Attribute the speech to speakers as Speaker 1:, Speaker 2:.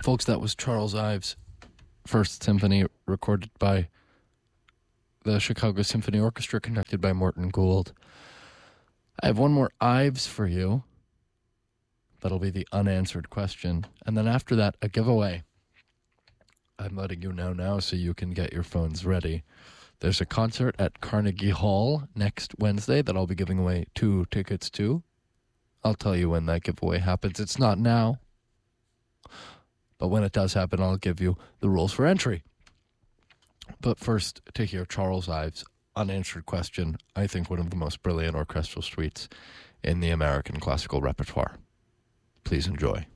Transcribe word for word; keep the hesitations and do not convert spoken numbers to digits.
Speaker 1: Folks, that was Charles Ives' First Symphony, recorded by the Chicago Symphony Orchestra, conducted by Morton Gould. I have one more Ives for you. That'll be the unanswered question. And then after that, a giveaway. I'm letting you know now so you can get your phones ready. There's a concert at Carnegie Hall next Wednesday that I'll be giving away two tickets to. I'll tell you when that giveaway happens. It's not now. But when it does happen, I'll give you the rules for entry. But first, to hear Charles Ives' unanswered question, I think one of the most brilliant orchestral suites in the American classical repertoire. Please enjoy.